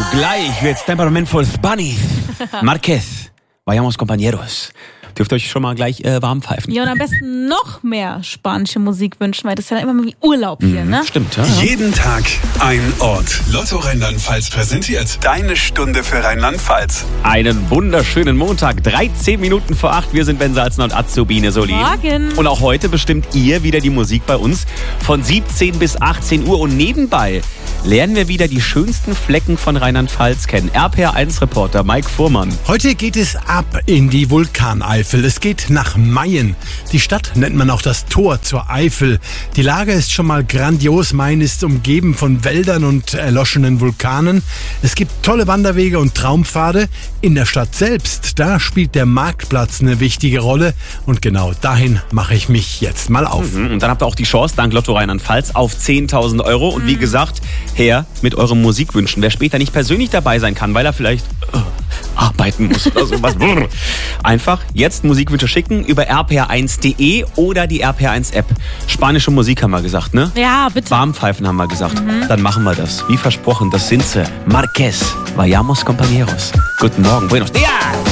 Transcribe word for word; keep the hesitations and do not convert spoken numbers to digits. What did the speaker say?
Gleich wird's Temperamental Bunny. Marquez, vayamos compañeros. Dürft ihr euch schon mal gleich äh, warm pfeifen. Ja, und am besten noch mehr spanische Musik wünschen, weil das ist ja immer wie Urlaub hier, mhm, ne? Stimmt, ja. Jeden Tag ein Ort. Lotto Rheinland-Pfalz präsentiert deine Stunde für Rheinland-Pfalz. Einen wunderschönen Montag, dreizehn Minuten vor acht. Wir sind Ben Salzner und Azubine Soli. Morgen. Und auch heute bestimmt ihr wieder die Musik bei uns von siebzehn bis achtzehn Uhr. Und nebenbei lernen wir wieder die schönsten Flecken von Rheinland-Pfalz kennen. R P R eins Reporter Mike Fuhrmann. Heute geht es ab in die Vulkaneifel. Es geht nach Mayen. Die Stadt nennt man auch das Tor zur Eifel. Die Lage ist schon mal grandios. Mayen ist umgeben von Wäldern und erloschenen Vulkanen. Es gibt tolle Wanderwege und Traumpfade. In der Stadt selbst, da spielt der Marktplatz eine wichtige Rolle. Und genau dahin mache ich mich jetzt mal auf. Mhm. Und dann habt ihr auch die Chance, dank Lotto Rheinland-Pfalz, auf zehntausend Euro. Und wie gesagt, her mit euren Musikwünschen. Wer später nicht persönlich dabei sein kann, weil er vielleicht äh, arbeiten muss oder sowas. Einfach jetzt Musikwünsche schicken über r p r eins punkt d e oder die R P R eins App. Spanische Musik haben wir gesagt, ne? Ja, bitte. Warmpfeifen haben wir gesagt. Mhm. Dann machen wir das. Wie versprochen, das sind sie. Marquez, vayamos compañeros. Guten Morgen, buenos dias.